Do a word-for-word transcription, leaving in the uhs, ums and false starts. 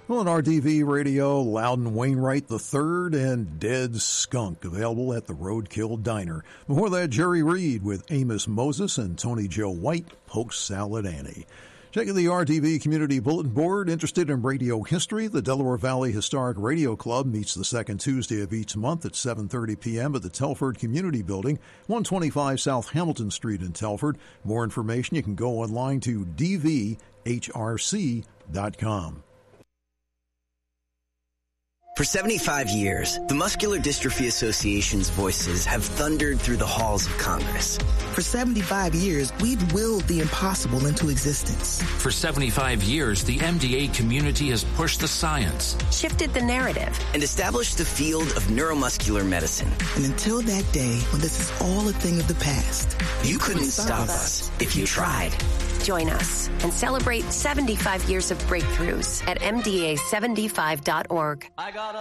Well, on R D V Radio, Loudon Wainwright the third and Dead Skunk, available at the Roadkill Diner. Before that, Jerry Reed with Amos Moses and Tony Joe White, Poke Salad Annie. Checking the R D V Community Bulletin Board. Interested in radio history? The Delaware Valley Historic Radio Club meets the second Tuesday of each month at seven thirty p.m. at the Telford Community Building, one twenty-five South Hamilton Street in Telford. More information, you can go online to d v h r c dot com. For seventy-five years, the Muscular Dystrophy Association's voices have thundered through the halls of Congress. For seventy-five years, we've willed the impossible into existence. For seventy-five years, the M D A community has pushed the science, shifted the narrative, and established the field of neuromuscular medicine. And until that day, when this is all a thing of the past, you, you couldn't, couldn't stop us if you tried. Join us and celebrate seventy-five years of breakthroughs at m d a seventy-five dot org.